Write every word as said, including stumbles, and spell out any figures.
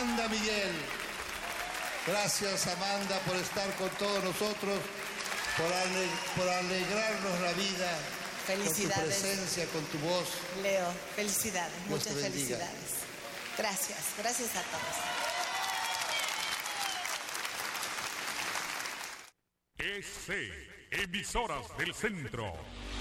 Amanda Miguel. Gracias, Amanda, por estar con todos nosotros, por, ale por alegrarnos la vida. Felicidades. Con tu presencia, con tu voz. Leo, felicidades, Dios muchas te bendiga. felicidades. Gracias, gracias a todos. E C, Emisoras del Centro.